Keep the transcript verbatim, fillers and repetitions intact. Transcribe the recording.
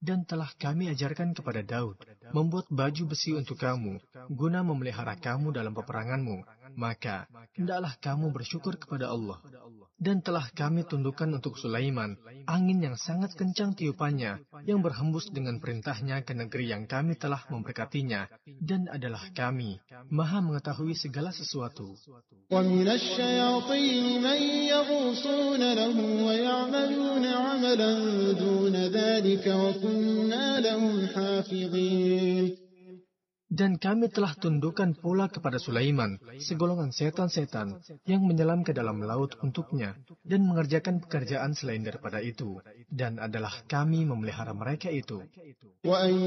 Dan telah kami ajarkan kepada Daud membuat baju besi untuk kamu, guna memelihara kamu dalam peperanganmu. Maka, hendaklah kamu bersyukur kepada Allah. Dan telah kami tundukkan untuk Sulaiman angin yang sangat kencang tiupannya, yang berhembus dengan perintahnya ke negeri yang kami telah memberkatinya. Dan adalah kami, Maha mengetahui segala sesuatu. وَمِنَ الشَّيَاطِينِ مَن يَغُوصُونَ لَهُ وَيَعْمَلُونَ عَمَلًا دُونَ ذَلِكَ وَكُنَّا لَهُمْ حَافِظِينَ. Dan kami telah tundukkan pula kepada Sulaiman segolongan setan-setan yang menyelam ke dalam laut untuknya dan mengerjakan pekerjaan selain daripada itu. Dan adalah kami memelihara mereka itu.